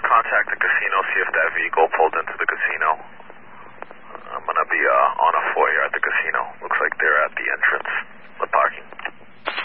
contact the casino, see if that vehicle pulled in